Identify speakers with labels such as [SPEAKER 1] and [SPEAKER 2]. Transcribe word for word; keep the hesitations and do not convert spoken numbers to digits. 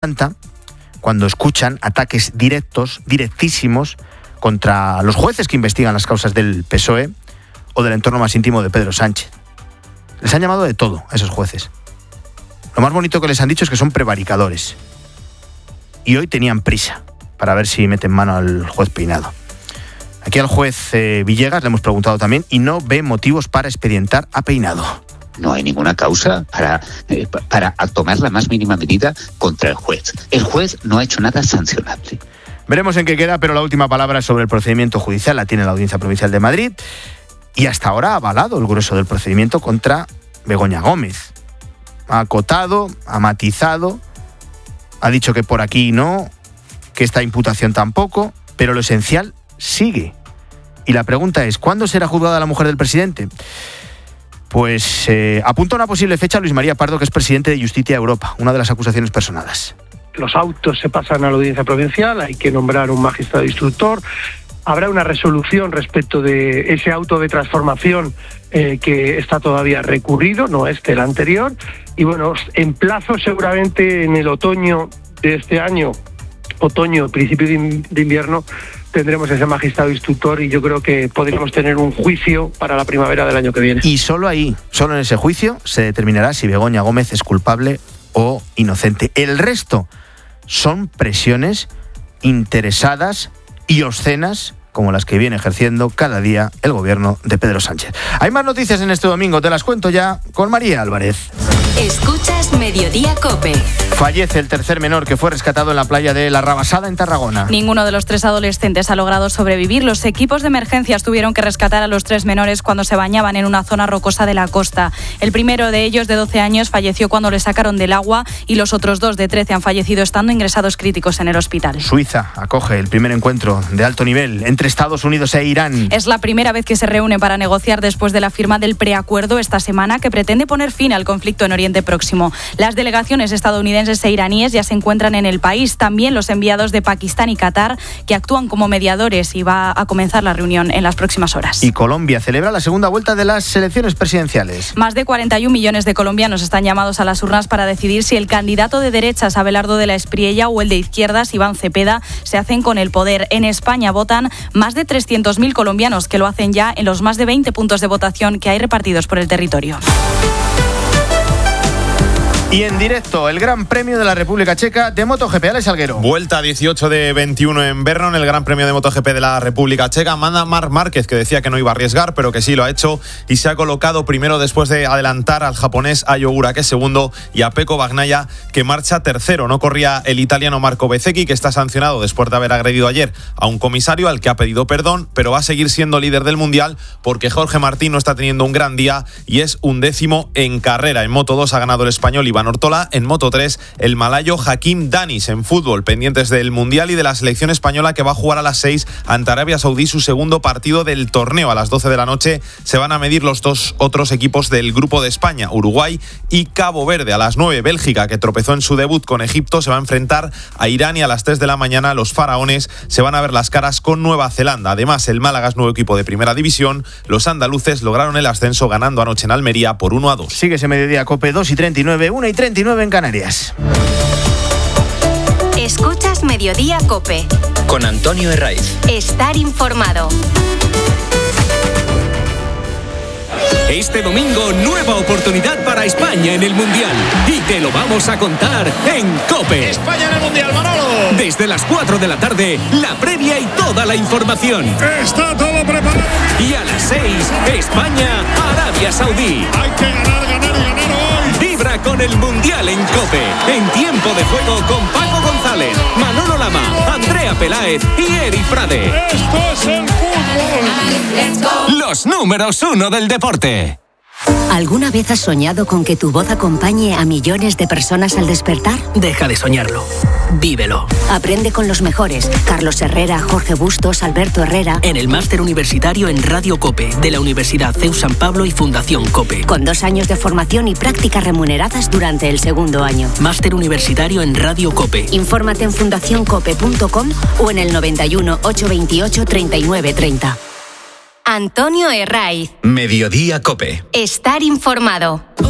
[SPEAKER 1] cuando escuchan ataques directos, directísimos, contra los jueces que investigan las causas del P S O E o del entorno más íntimo de Pedro Sánchez. Les han llamado de todo a esos jueces. Lo más bonito que les han dicho es que son prevaricadores. Y hoy tenían prisa para ver si meten mano al juez Peinado. Aquí al juez eh, Villegas le hemos preguntado también y no ve motivos para expedientar a Peinado.
[SPEAKER 2] No hay ninguna causa para, eh, para tomar la más mínima medida contra el juez. El juez no ha hecho nada sancionable.
[SPEAKER 1] Veremos en qué queda, pero la última palabra sobre el procedimiento judicial la tiene la Audiencia Provincial de Madrid y hasta ahora ha avalado el grueso del procedimiento contra Begoña Gómez. Ha acotado, ha matizado, ha dicho que por aquí no, que esta imputación tampoco, pero lo esencial sigue. Y la pregunta es, ¿cuándo será juzgada la mujer del presidente? Pues eh, apunta una posible fecha Luis María Pardo, que es presidente de Justicia Europa, una de las acusaciones personadas.
[SPEAKER 3] Los autos se pasan a la Audiencia Provincial, hay que nombrar un magistrado instructor, habrá una resolución respecto de ese auto de transformación eh, que está todavía recurrido, no este, el anterior, y bueno, en plazo seguramente en el otoño de este año, otoño, principio de, in- de invierno, tendremos ese magistrado instructor y yo creo que podríamos tener un juicio para la primavera del año que viene.
[SPEAKER 1] Y solo ahí, solo en ese juicio, se determinará si Begoña Gómez es culpable o inocente. El resto son presiones interesadas y obscenas como las que viene ejerciendo cada día el gobierno de Pedro Sánchez. Hay más noticias en este domingo, te las cuento ya con María Álvarez.
[SPEAKER 4] Escuchas Mediodía COPE.
[SPEAKER 1] Fallece el tercer menor que fue rescatado en la playa de La Rabasada, en Tarragona.
[SPEAKER 5] Ninguno de los tres adolescentes ha logrado sobrevivir. Los equipos de emergencias tuvieron que rescatar a los tres menores cuando se bañaban en una zona rocosa de la costa. El primero de ellos, de doce años, falleció cuando le sacaron del agua y los otros dos, de trece, han fallecido estando ingresados críticos en el hospital.
[SPEAKER 1] Suiza acoge el primer encuentro de alto nivel entre Estados Unidos e Irán.
[SPEAKER 5] Es la primera vez que se reúne para negociar después de la firma del preacuerdo esta semana que pretende poner fin al conflicto en Oriente Próximo. Las delegaciones estadounidenses e iraníes ya se encuentran en el país. También los enviados de Pakistán y Qatar, que actúan como mediadores, y va a comenzar la reunión en las próximas horas.
[SPEAKER 1] Y Colombia celebra la segunda vuelta de las elecciones presidenciales.
[SPEAKER 5] Más de cuarenta y un millones de colombianos están llamados a las urnas para decidir si el candidato de derechas, Abelardo de la Espriella, o el de izquierdas, Iván Cepeda, se hacen con el poder. En España votan más de trescientos mil colombianos, que lo hacen ya en los más de veinte puntos de votación que hay repartidos por el territorio.
[SPEAKER 1] Y en directo, el Gran Premio de la República Checa de MotoGP. Alex Salguero.
[SPEAKER 6] Vuelta dieciocho de veintiuno en Brno, en el Gran Premio de MotoGP de la República Checa. Manda Marc Márquez, que decía que no iba a arriesgar, pero que sí lo ha hecho y se ha colocado primero después de adelantar al japonés Ayo Ura, que es segundo, y a Pecco Bagnaia, que marcha tercero. No corría el italiano Marco Bezzecchi, que está sancionado después de haber agredido ayer a un comisario al que ha pedido perdón, pero va a seguir siendo líder del Mundial porque Jorge Martín no está teniendo un gran día y es undécimo en carrera. En Moto dos ha ganado el español Iván Ortola, en Moto tres el malayo Hakim Danis. En fútbol, pendientes del Mundial y de la selección española, que va a jugar a las seis ante Arabia Saudí su segundo partido del torneo. A las doce de la noche se van a medir los dos otros equipos del grupo de España, Uruguay y Cabo Verde. A las nueve, Bélgica, que tropezó en su debut con Egipto, se va a enfrentar a Irán, y a las tres de la mañana los faraones se van a ver las caras con Nueva Zelanda. Además, el Málaga es nuevo equipo de primera división. Los andaluces lograron el ascenso ganando anoche en Almería por uno a dos.
[SPEAKER 1] Sigue ese Mediodía COPE, dos y treinta y nueve, una y treinta y nueve en Canarias.
[SPEAKER 4] Escuchas Mediodía COPE.
[SPEAKER 7] Con Antonio Herraiz.
[SPEAKER 4] Estar informado.
[SPEAKER 8] Este domingo, nueva oportunidad para España en el Mundial. Y te lo vamos a contar en COPE.
[SPEAKER 9] España en el Mundial, Manolo.
[SPEAKER 8] Desde las cuatro de la tarde, la previa y toda la información.
[SPEAKER 9] Está todo preparado.
[SPEAKER 8] Y a las seis, España, Arabia Saudí.
[SPEAKER 9] Hay que ganar, ganar y ganar hoy.
[SPEAKER 8] Vibra con el Mundial en COPE. En tiempo de juego con Paco González, Manolo Lama, Andrea Peláez y Eri Frade.
[SPEAKER 9] Esto es el fútbol.
[SPEAKER 8] Los números uno del deporte.
[SPEAKER 10] ¿Alguna vez has soñado con que tu voz acompañe a millones de personas al despertar?
[SPEAKER 11] Deja de soñarlo. Vívelo.
[SPEAKER 10] Aprende con los mejores. Carlos Herrera, Jorge Bustos, Alberto Herrera.
[SPEAKER 11] En el máster universitario en Radio COPE de la Universidad C E U San Pablo y Fundación COPE.
[SPEAKER 10] Con dos años de formación y prácticas remuneradas durante el segundo año.
[SPEAKER 11] Máster universitario en Radio COPE.
[SPEAKER 10] Infórmate en fundación cope punto com o en el noventa y uno, ochocientos veintiocho, treinta y nueve treinta.
[SPEAKER 4] Antonio Herraiz.
[SPEAKER 7] Mediodía COPE.
[SPEAKER 4] Estar informado.